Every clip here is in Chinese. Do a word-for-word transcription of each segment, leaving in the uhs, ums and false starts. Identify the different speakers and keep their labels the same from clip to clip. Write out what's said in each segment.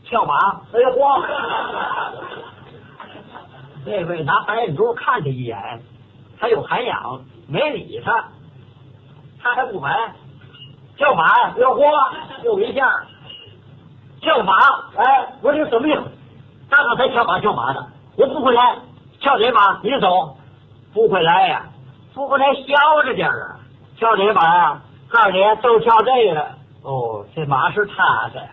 Speaker 1: 跳马，哎呀慌！那位拿白眼珠看他一眼，他有涵养，没理他，他还不买。跳马，哎呀慌！又一下，跳马，哎，我说什么呀？刚刚才跳马跳马的，我不会来，跳哪马？你走，不会来呀、啊，不会来消着点啊，跳哪马啊？告诉你，都跳这个。哦，这马是他的。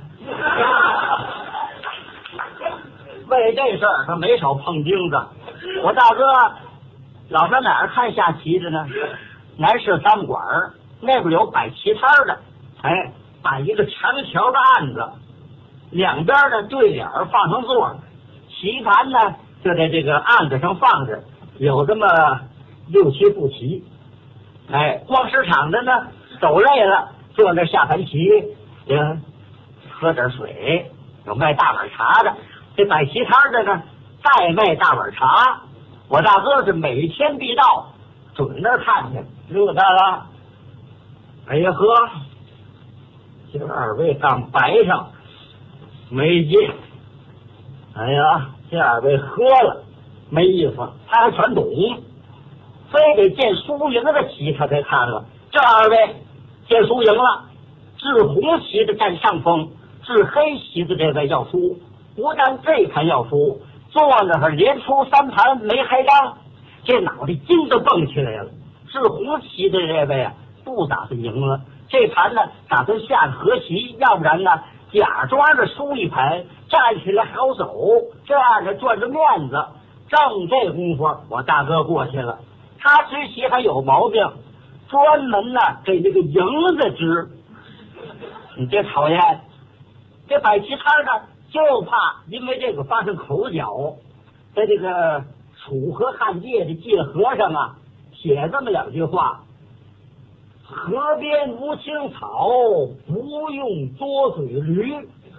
Speaker 1: 为这事儿他没少碰钉子。我大哥老上哪儿看下棋的呢？南市三不管那边有摆棋摊的，哎，摆一个长条的案子，两边的对联放上座，棋盘呢就在这个案子上放着，有这么六七副棋。哎，逛市场的呢走累了，坐那下盘棋，嗯，喝点水，有卖大碗茶的。这摆棋摊的呢，再卖大碗茶。我大哥是每天必到，准那儿看去，热闹了。哎呀呵，这二位刚摆上，没劲。哎呀，这二位喝了，没意思，他还全懂，非得见输赢的棋他才看了。这二位见输赢了，是红旗的占上风，是黑旗的这位要输。不但这盘要输，坐那儿连出三盘没开张，这脑袋筋都蹦起来了。是红旗的这位啊，不打算赢了，这盘呢打算下和棋，要不然呢假装着输一盘，站起来好走，这样的赚着面子。正这功夫，我大哥过去了，他知棋还有毛病，专门呢给这个赢子支。你这讨厌，这摆棋摊呢。就怕因为这个发生口角，在这个楚河汉界的界河上啊，写这么两句话：河边无青草，不用多嘴驴。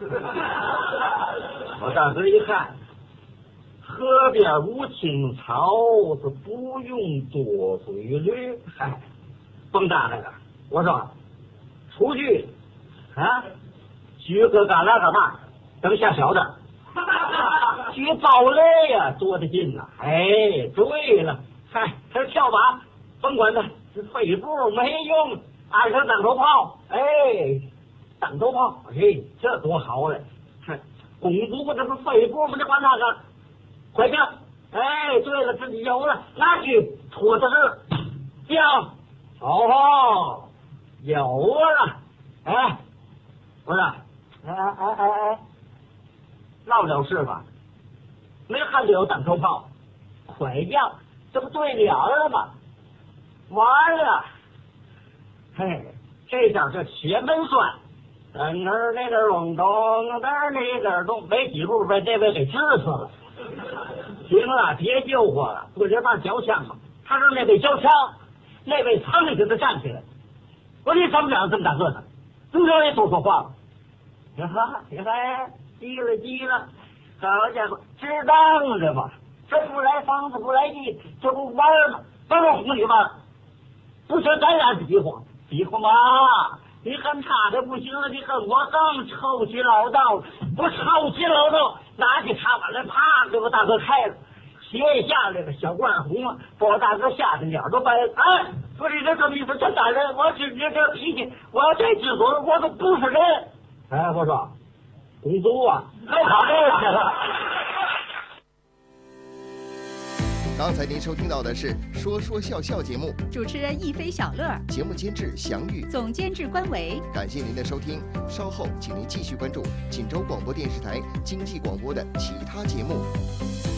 Speaker 1: 我大哥一看，河边无青草，是不用多嘴驴。哎，蹦大来了。我说，出去啊，举个干啦干嘛？等下小的，举爆雷呀，多的劲呐！哎，对了，嗨，他跳马，甭管他，这肺部没用，按上当头炮，哎，当头炮，哎，这多好嘞！看，拱足这不肺部吗？这管那个，快跳！哎，对了，自己有了，拿去拖的是，跳，哦，有了，哎，不是，哎哎哎哎哎。闹了是吧？没看见有当头炮，快将，这不对联了吗？完了，嘿，这下这邪门算，噔儿那个隆咚，噔儿那个咚，没几步被这位给支死了。行了，别救我了，不是把交枪吗？他让那位交枪，那位噌一下子站起来，我说你怎么长这么大个子？怎么也多说话了？呀哈，呀哈。急了急了，好家伙，知当着吧？这不来房子不来地，这不玩吗？不是哄你吗？不是咱俩比划比划嘛？你恨他的不行了，你恨我更臭气老道，不臭气老道，拿起茶碗来，啪给我大哥开了，斜下来了，小罐红了，把我大哥吓得脸都白了。哎，不是这这么意思，这大人，我这这这脾气，我这制作我都不是人。哎，我说。工作啊，太好了！
Speaker 2: 刚才您收听到的是《说说笑笑》节目，
Speaker 3: 主持人一飞小乐，
Speaker 2: 节目监制祥玉，
Speaker 3: 总监制关维。
Speaker 2: 感谢您的收听，稍后请您继续关注锦州广播电视台经济广播的其他节目。